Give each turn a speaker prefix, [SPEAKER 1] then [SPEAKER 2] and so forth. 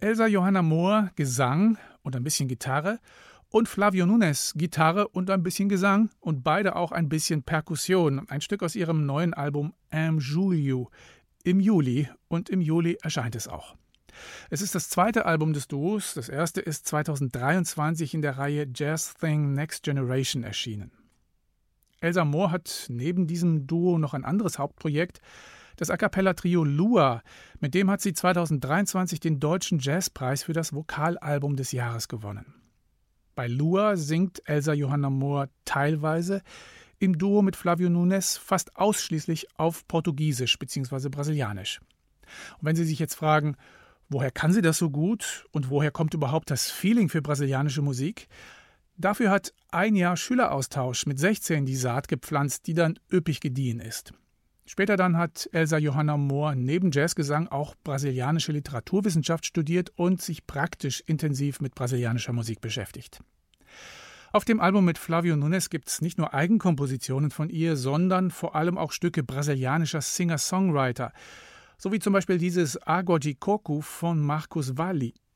[SPEAKER 1] Elsa Johanna Mohr Gesang und ein bisschen Gitarre und Flavio Nunes Gitarre und ein bisschen Gesang und beide auch ein bisschen Perkussion. Ein Stück aus ihrem neuen Album Am Julio im Juli, und im Juli erscheint es auch. Es ist das zweite Album des Duos. Das erste ist 2023 in der Reihe Jazz Thing Next Generation erschienen. Elsa Mohr hat neben diesem Duo noch ein anderes Hauptprojekt, das A-cappella-Trio Lua. Mit dem hat sie 2023 den Deutschen Jazzpreis für das Vokalalbum des Jahres gewonnen. Bei Lua singt Elsa Johanna Mohr teilweise, im Duo mit Flavio Nunes fast ausschließlich auf Portugiesisch bzw. Brasilianisch. Und wenn Sie sich jetzt fragen, woher kann sie das so gut und woher kommt überhaupt das Feeling für brasilianische Musik? Dafür hat ein Jahr Schüleraustausch mit 16 die Saat gepflanzt, die dann üppig gediehen ist. Später dann hat Elsa Johanna Mohr neben Jazzgesang auch brasilianische Literaturwissenschaft studiert und sich praktisch intensiv mit brasilianischer Musik beschäftigt. Auf dem Album mit Flavio Nunes gibt es nicht nur Eigenkompositionen von ihr, sondern vor allem auch Stücke brasilianischer Singer-Songwriter, so wie zum Beispiel dieses Água de Coco von Marcos Valle.